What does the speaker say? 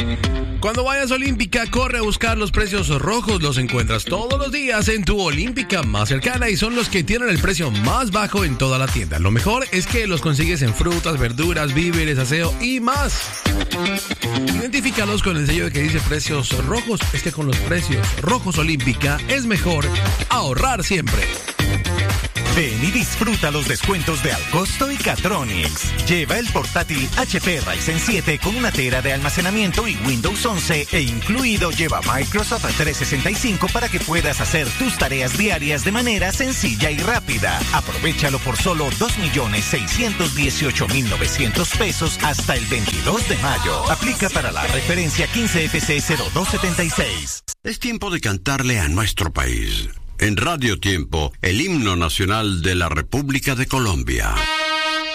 Cuando vayas a Olímpica, corre a buscar los precios rojos. Los encuentras todos los días en tu Olímpica más cercana y son los que tienen el precio más bajo en toda la tienda. Lo mejor es que los consigues en frutas, verduras, víveres, aseo y más. Identifícalos con el sello que dice precios rojos. Es que con los precios rojos Olímpica es mejor ahorrar siempre. Ven y disfruta los descuentos de Alcosto y Catronics. Lleva el portátil HP Ryzen 7 con una tera de almacenamiento y Windows 11 e incluido lleva Microsoft 365 para que puedas hacer tus tareas diarias de manera sencilla y rápida. Aprovéchalo por solo 2.618.900 pesos hasta el 22 de mayo. Aplica para la referencia 15FC0276. Es tiempo de cantarle a nuestro país. En Radio Tiempo, el himno nacional de la República de Colombia.